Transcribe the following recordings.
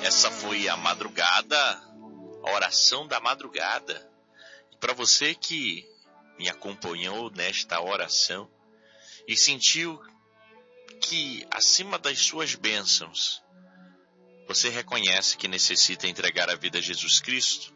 Essa foi a madrugada, a oração da madrugada. E para você que me acompanhou nesta oração e sentiu que acima das suas bênçãos, você reconhece que necessita entregar a vida a Jesus Cristo,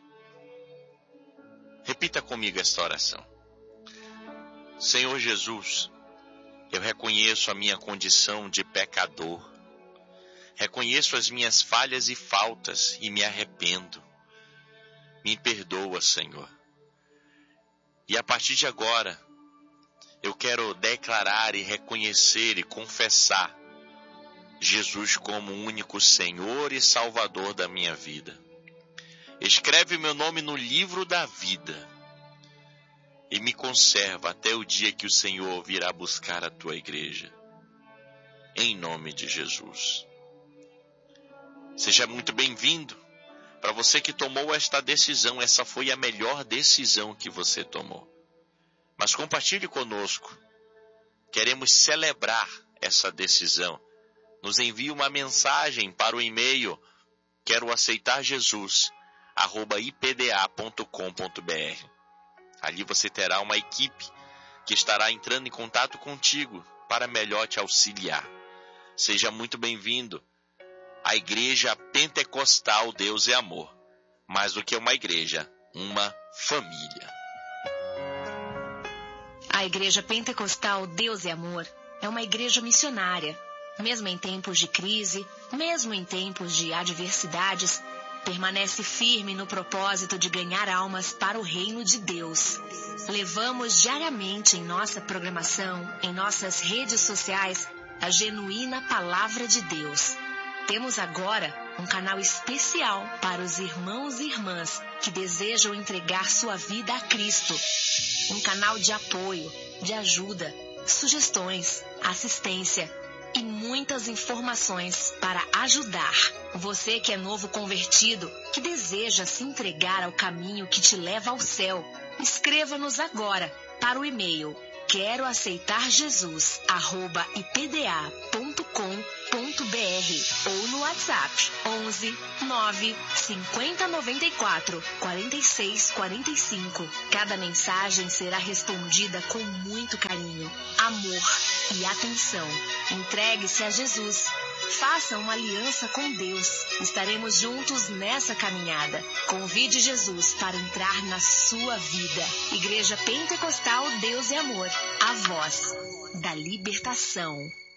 repita comigo esta oração. Senhor Jesus, eu reconheço a minha condição de pecador. Reconheço as minhas falhas e faltas e me arrependo. Me perdoa, Senhor. E a partir de agora, eu quero declarar e reconhecer e confessar Jesus como o único Senhor e Salvador da minha vida. Escreve meu nome no livro da vida e me conserva até o dia que o Senhor virá buscar a tua igreja. Em nome de Jesus. Seja muito bem-vindo. Para você que tomou esta decisão, essa foi a melhor decisão que você tomou. Mas compartilhe conosco. Queremos celebrar essa decisão. Nos envie uma mensagem para o e-mail queroaceitarjesus@ipda.com.br. Ali você terá uma equipe que estará entrando em contato contigo para melhor te auxiliar. Seja muito bem-vindo. A Igreja Pentecostal Deus é Amor. Mais do que uma igreja, uma família. A Igreja Pentecostal Deus é Amor é uma igreja missionária. Mesmo em tempos de crise, mesmo em tempos de adversidades, permanece firme no propósito de ganhar almas para o reino de Deus. Levamos diariamente em nossa programação, em nossas redes sociais, a genuína Palavra de Deus. Temos agora um canal especial para os irmãos e irmãs que desejam entregar sua vida a Cristo. Um canal de apoio, de ajuda, sugestões, assistência e muitas informações para ajudar. Você que é novo convertido, que deseja se entregar ao caminho que te leva ao céu, escreva-nos agora para o e-mail queroaceitarjesus@ipda.com.br ou no WhatsApp 11 9 50 94 46 45. Cada mensagem será respondida com muito carinho, amor e atenção. Entregue-se a Jesus. Faça uma aliança com Deus. Estaremos juntos nessa caminhada. Convide Jesus para entrar na sua vida. Igreja Pentecostal Deus é Amor. A voz da libertação.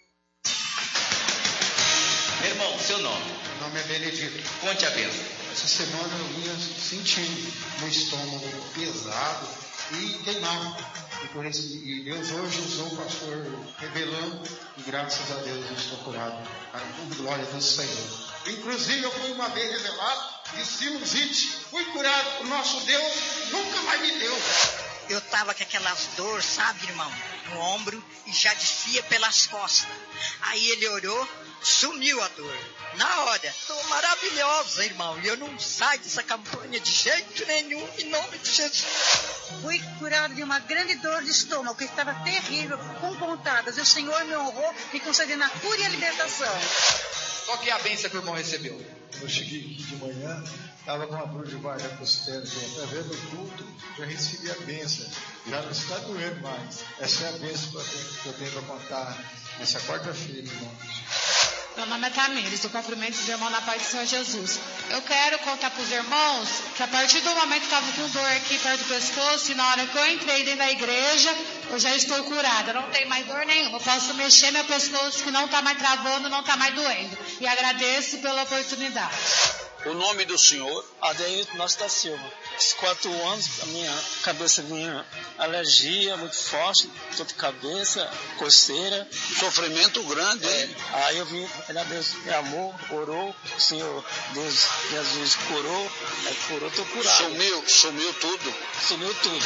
Meu irmão, seu nome? Meu nome é Benedito. Conte a bênção. Essa semana eu vinha sentindo meu estômago pesado e queimado. E Deus hoje usou o pastor revelando e graças a Deus eu estou curado. Para a glória do Senhor. Inclusive eu fui uma vez revelado de sinusite. Fui curado. O nosso Deus nunca mais me deu. Eu estava com aquelas dores, sabe, irmão, no ombro e já descia pelas costas. Aí ele orou, sumiu a dor. Na hora, estou maravilhosa, irmão, e eu não saio dessa campanha de jeito nenhum, em nome de Jesus. Fui curado de uma grande dor de estômago, que estava terrível, com pontadas, e o Senhor me honrou, me concedendo a cura e a libertação. Qual que é a bênção que o irmão recebeu? Eu cheguei aqui de manhã, estava com uma dor debaixo da costela, através do culto, já recebi a bênção. Já não está doendo mais. Essa é a bênção que eu tenho para contar nessa quarta-feira, irmão. Meu nome é Tamires, eu cumprimento os irmãos na paz do Senhor Jesus. Eu quero contar para os irmãos que a partir do momento que estava com dor aqui perto do pescoço, e na hora que eu entrei dentro da igreja, eu já estou curada. Eu não tenho mais dor nenhuma. Eu posso mexer meu pescoço que não está mais travando, não está mais doendo. E agradeço pela oportunidade. O nome do senhor? Adeilton Nossa da Silva. Esses 4 anos, a minha cabeça vinha alergia muito forte, dor de cabeça, coceira. Sofrimento grande, hein? Aí eu vim, Deus me amou, orou, o Senhor, Deus, Jesus curou, aí curou, estou curado. Sumiu tudo? Sumiu tudo.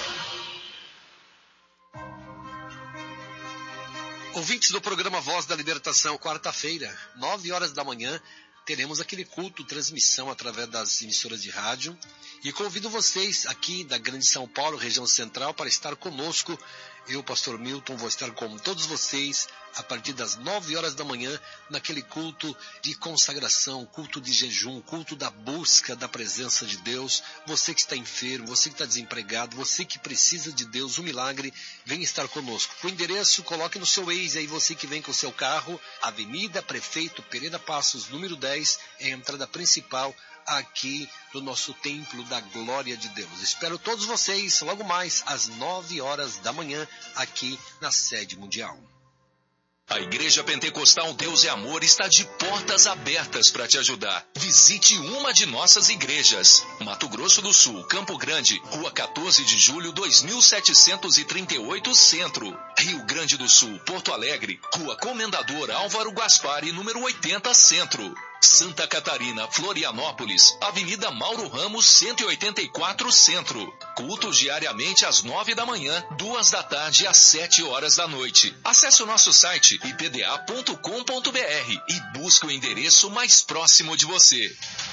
Ouvintes do programa Voz da Libertação, quarta-feira, 9 horas da manhã, teremos aquele culto, transmissão através das emissoras de rádio. E convido vocês aqui da Grande São Paulo, região central, para estar conosco Eu, pastor Milton, vou estar com todos vocês a partir das 9 horas da manhã, naquele culto de consagração, culto de jejum, culto da busca da presença de Deus. Você que está enfermo, você que está desempregado, você que precisa de Deus, um milagre, vem estar conosco. O endereço, coloque no seu Waze aí, você que vem com o seu carro, Avenida Prefeito Pereira Passos, número 10, é a entrada principal aqui no nosso Templo da Glória de Deus. Espero todos vocês logo mais às 9 horas da manhã, aqui na sede mundial. A Igreja Pentecostal Deus é Amor está de portas abertas para te ajudar. Visite uma de nossas igrejas. Mato Grosso do Sul, Campo Grande, Rua 14 de Julho, 2738, Centro. Rio Grande do Sul, Porto Alegre, Rua Comendador Álvaro Gaspari, número 80, Centro. Santa Catarina, Florianópolis, Avenida Mauro Ramos, 184, Centro. Cultos diariamente às 9 da manhã, 2 da tarde às 7 horas da noite. Acesse o nosso site ipda.com.br e busque o endereço mais próximo de você.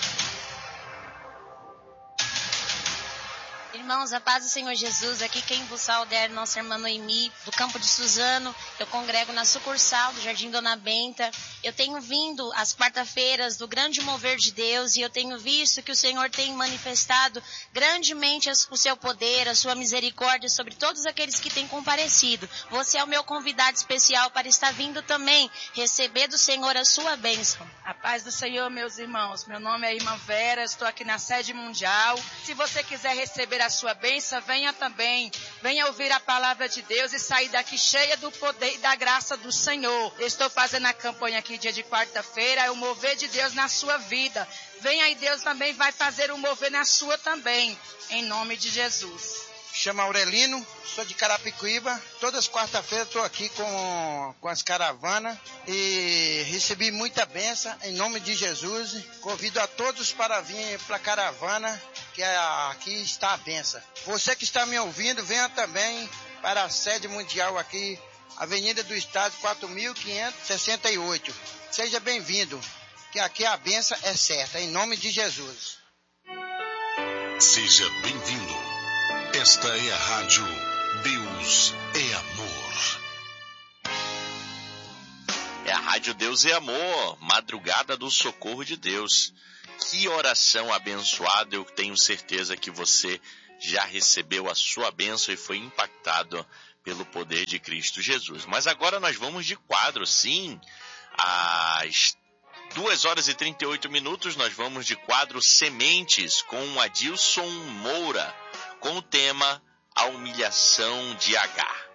Irmãos, a paz do Senhor Jesus, aqui quem vos sauda é nossa irmã Noemi, do Campo de Suzano. Eu congrego na sucursal do Jardim Dona Benta. Eu tenho vindo às quarta-feiras do grande mover de Deus e eu tenho visto que o Senhor tem manifestado grandemente o seu poder, a sua misericórdia sobre todos aqueles que têm comparecido. Você é o meu convidado especial para estar vindo também receber do Senhor a sua bênção. A paz do Senhor, meus irmãos. Meu nome é Irmã Vera, estou aqui na sede mundial. Se você quiser receber a sua bênção, venha também. Venha ouvir a palavra de Deus e sair daqui cheia do poder e da graça do Senhor. Eu estou fazendo a campanha aqui dia de quarta-feira, é o mover de Deus na sua vida. Venha e Deus também vai fazer o mover na sua também, em nome de Jesus. Chama Aurelino, sou de Carapicuíba. Todas as quarta-feiras estou aqui com as caravanas e recebi muita bênção em nome de Jesus. Convido a todos para vir para a caravana, que aqui está a bênção. Você que está me ouvindo, venha também para a sede mundial aqui, Avenida do Estado 4568. Seja bem-vindo, que aqui a bênção é certa, em nome de Jesus. Seja bem-vindo. Esta é a rádio Deus é Amor. É a rádio Deus é Amor, madrugada do socorro de Deus. Que oração abençoada, eu tenho certeza que você já recebeu a sua bênção e foi impactado pelo poder de Cristo Jesus. Mas agora nós vamos de quadro, sim, às 2h38 nós vamos de quadro Sementes com Adilson Moura, com o tema A Humilhação de Agar.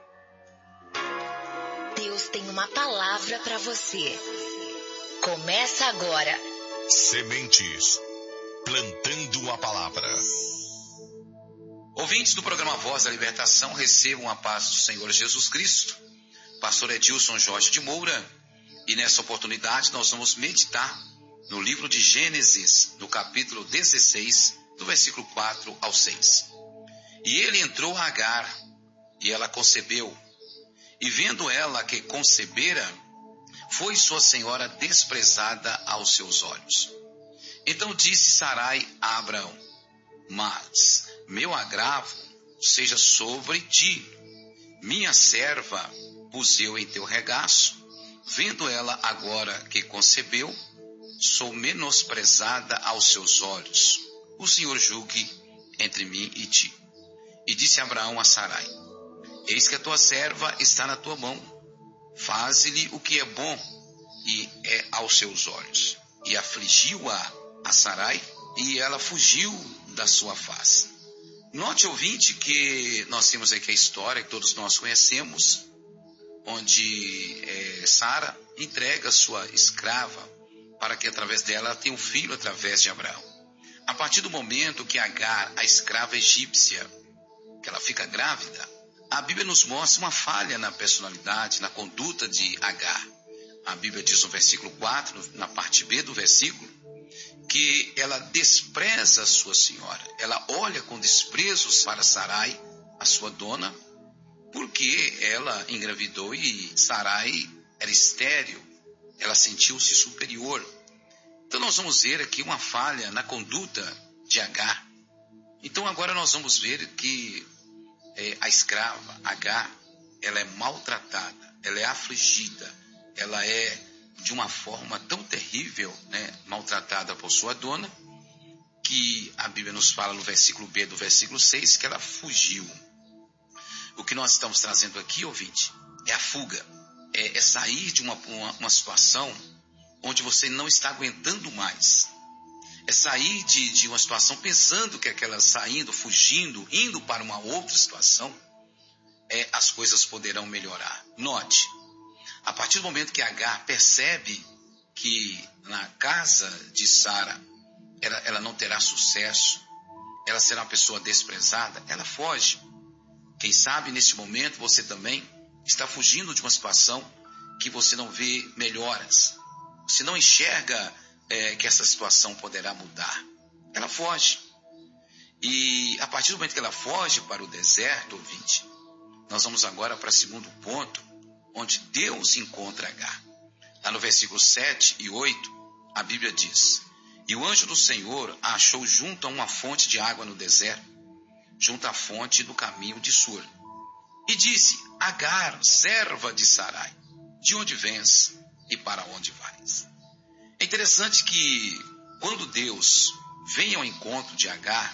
Deus tem uma palavra para você. Começa agora. Sementes, plantando a palavra. Ouvintes do programa Voz da Libertação, recebam a paz do Senhor Jesus Cristo. Pastor Adilson Jorge de Moura. E nessa oportunidade nós vamos meditar no livro de Gênesis, no capítulo 16, do versículo 4 ao 6. E ele entrou a Agar, e ela concebeu. E vendo ela que concebera, foi sua senhora desprezada aos seus olhos. Então disse Sarai a Abraão: Mas meu agravo seja sobre ti, minha serva pus eu em teu regaço. Vendo ela agora que concebeu, sou menosprezada aos seus olhos. O Senhor julgue entre mim e ti. E disse Abraão a Sarai: Eis que a tua serva está na tua mão. Faze-lhe o que é bom e é aos seus olhos. E afligiu-a a Sarai, e ela fugiu da sua face. Note, ouvinte, que nós temos aqui a história que todos nós conhecemos, onde Sara entrega sua escrava para que através dela ela tenha um filho através de Abraão. A partir do momento que Agar, a escrava egípcia, que ela fica grávida, a Bíblia nos mostra uma falha na personalidade, na conduta de Agar. A Bíblia diz no versículo 4, na parte B do versículo, que ela despreza a sua senhora. Ela olha com desprezo para Sarai, a sua dona, porque ela engravidou e Sarai era estéril. Ela sentiu-se superior. Então nós vamos ver aqui uma falha na conduta de Agar. Então agora nós vamos ver que a escrava, Agar, ela é maltratada, ela é afligida, ela é de uma forma tão terrível, né, maltratada por sua dona, que a Bíblia nos fala no versículo B do versículo 6, que ela fugiu. O que nós estamos trazendo aqui, ouvinte, é a fuga, é sair de uma situação onde você não está aguentando mais. É sair de uma situação pensando que aquela saindo, fugindo, indo para uma outra situação, as coisas poderão melhorar. Note, a partir do momento que Agar percebe que na casa de Sara ela não terá sucesso, ela será uma pessoa desprezada, ela foge. Quem sabe nesse momento você também está fugindo de uma situação que você não vê melhoras. Você não enxerga que essa situação poderá mudar. Ela foge. E a partir do momento que ela foge para o deserto, ouvinte, nós vamos agora para o segundo ponto, onde Deus encontra Agar. Lá no versículo 7 e 8, a Bíblia diz: E o anjo do Senhor a achou junto a uma fonte de água no deserto, junto à fonte do caminho de Sur. E disse: Agar, serva de Sarai, de onde vens e para onde vais? É interessante que quando Deus vem ao encontro de Agar,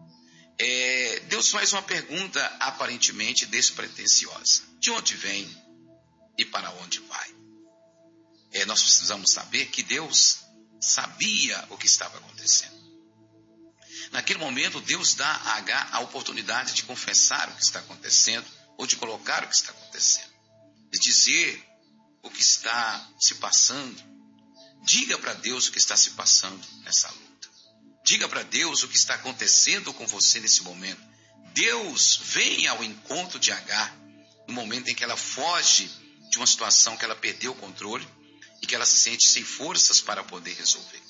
Deus faz uma pergunta aparentemente despretensiosa: de onde vem e para onde vai? Nós precisamos saber que Deus sabia o que estava acontecendo. Naquele momento, Deus dá a Agar a oportunidade de confessar o que está acontecendo, ou de colocar o que está acontecendo, de dizer o que está se passando. Diga para Deus o que está se passando nessa luta. Diga para Deus o que está acontecendo com você nesse momento. Deus vem ao encontro de Agar no momento em que ela foge de uma situação que ela perdeu o controle e que ela se sente sem forças para poder resolver.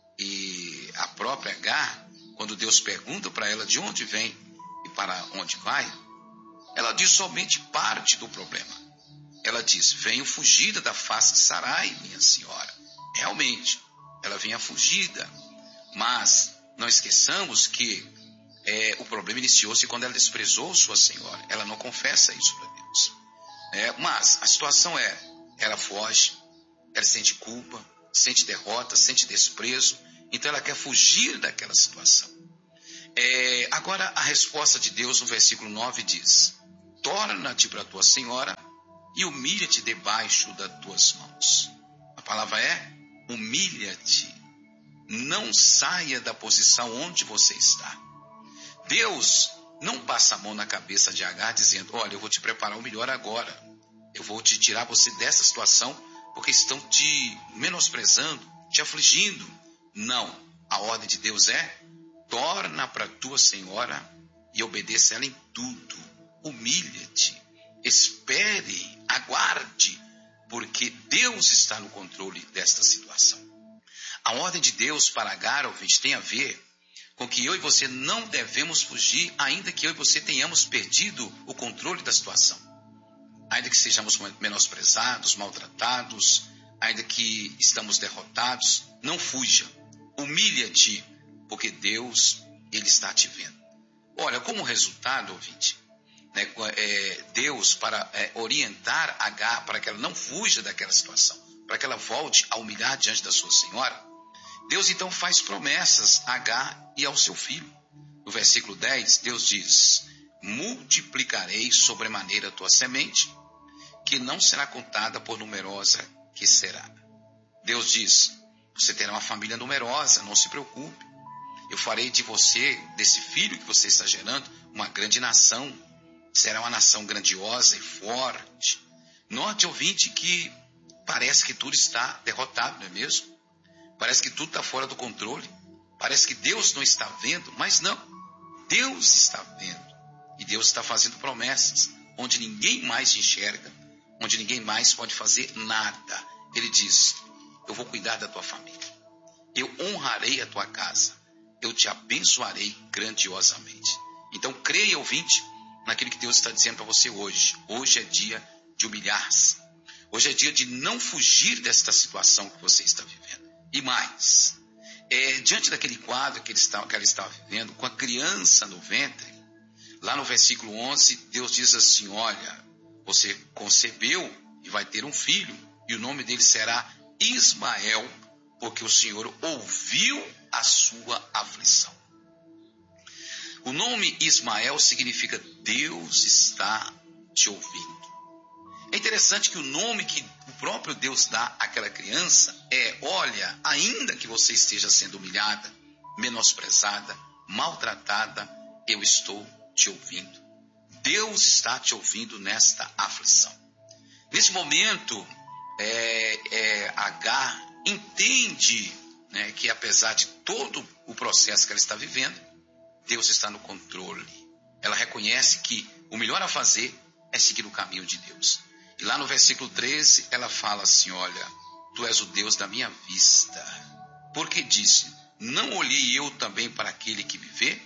E a própria Agar, quando Deus pergunta para ela de onde vem e para onde vai, ela diz somente parte do problema. Ela diz: venho fugida da face de Sarai, minha senhora. Realmente, ela vinha fugida, mas não esqueçamos que o problema iniciou-se quando ela desprezou sua senhora. Ela não confessa isso para Deus. Mas a situação ela foge, ela sente culpa, sente derrota, sente desprezo, então ela quer fugir daquela situação. Agora a resposta de Deus no versículo 9 diz: torna-te para a tua senhora e humilha-te debaixo das tuas mãos. A palavra humilha-te. Não saia da posição onde você está. Deus não passa a mão na cabeça de Agar dizendo: olha, eu vou te preparar o melhor agora. Eu vou te tirar você dessa situação porque estão te menosprezando, te afligindo. Não. A ordem de Deus torna para a tua senhora e obedeça ela em tudo. Humilha-te. Espere, aguarde, porque Deus está no controle desta situação. A ordem de Deus para Agar, ouvinte, tem a ver com que eu e você não devemos fugir, ainda que eu e você tenhamos perdido o controle da situação. Ainda que sejamos menosprezados, maltratados, ainda que estamos derrotados, não fuja. Humilha-te, porque Deus, Ele está te vendo. Olha, como resultado, ouvinte, Deus, para orientar Agar, para que ela não fuja daquela situação, para que ela volte a humilhar diante da sua senhora, Deus então faz promessas a Agar e ao seu filho. No versículo 10, Deus diz: multiplicarei sobremaneira a tua semente, que não será contada por numerosa que será. Deus diz: você terá uma família numerosa, não se preocupe. Eu farei de você, desse filho que você está gerando, uma grande nação. Será uma nação grandiosa e forte. Note, ouvinte, que parece que tudo está derrotado, não é mesmo? Parece que tudo está fora do controle. Parece que Deus não está vendo, mas não. Deus está vendo. E Deus está fazendo promessas, onde ninguém mais enxerga, onde ninguém mais pode fazer nada. Ele diz: eu vou cuidar da tua família. Eu honrarei a tua casa. Eu te abençoarei grandiosamente. Então creia, ouvinte, naquilo que Deus está dizendo para você hoje. Hoje é dia de humilhar-se. Hoje é dia de não fugir desta situação que você está vivendo. E mais, diante daquele quadro que ela estava vivendo, com a criança no ventre, lá no versículo 11, Deus diz assim: olha, Você concebeu e vai ter um filho, e o nome dele será Ismael, porque o Senhor ouviu a sua aflição. O nome Ismael significa Deus está te ouvindo. É interessante que o nome que o próprio Deus dá àquela criança é: olha, ainda que você esteja sendo humilhada, menosprezada, maltratada, eu estou te ouvindo. Deus está te ouvindo nesta aflição. Nesse momento, Agar entende, né, que apesar de todo o processo que ela está vivendo, Deus está no controle. Ela reconhece que o melhor a fazer é seguir o caminho de Deus. E lá no versículo 13, ela fala assim: olha, tu és o Deus da minha vista. Porque disse: não olhei eu também para aquele que me vê?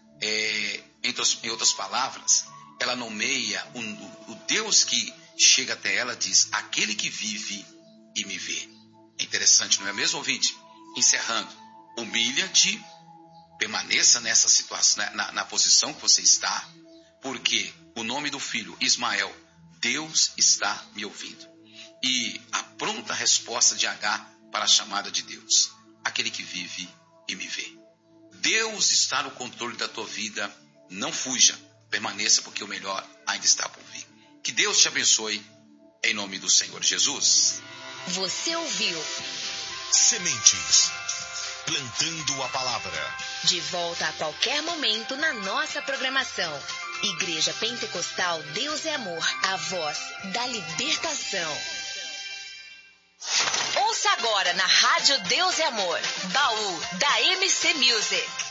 Em outras palavras, ela nomeia o Deus que chega até ela, diz: aquele que vive e me vê. É interessante, não é mesmo, ouvinte? Encerrando, humilha-te, permaneça nessa situação, na posição que você está, porque o nome do filho, Ismael, Deus está me ouvindo. E a pronta resposta de Agar para a chamada de Deus: aquele que vive e me vê. Deus está no controle da tua vida, não fuja, permaneça, porque o melhor ainda está por vir. Que Deus te abençoe, em nome do Senhor Jesus. Você ouviu Sementes, plantando a palavra. De volta a qualquer momento na nossa programação. Igreja Pentecostal Deus é Amor, a voz da libertação. Ouça agora na Rádio Deus é Amor, Baú da MC Music.